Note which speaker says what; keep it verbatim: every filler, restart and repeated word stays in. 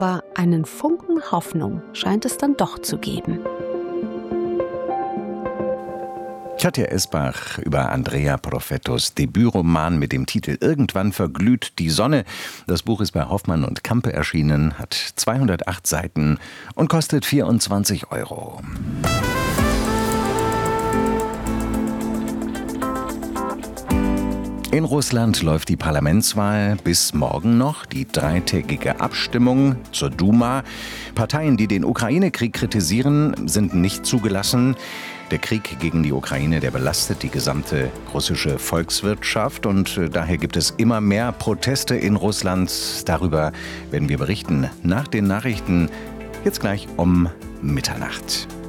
Speaker 1: Aber einen Funken Hoffnung scheint es dann doch zu geben.
Speaker 2: Katja Esbach über Andrea Profetos Debütroman mit dem Titel »Irgendwann verglüht die Sonne«. Das Buch ist bei Hoffmann und Campe erschienen, hat zweihundertacht Seiten und kostet vierundzwanzig Euro. In Russland läuft die Parlamentswahl bis morgen noch, die dreitägige Abstimmung zur Duma. Parteien, die den Ukraine-Krieg kritisieren, sind nicht zugelassen. Der Krieg gegen die Ukraine, der belastet die gesamte russische Volkswirtschaft und daher gibt es immer mehr Proteste in Russland. Darüber werden wir berichten nach den Nachrichten, jetzt gleich um Mitternacht.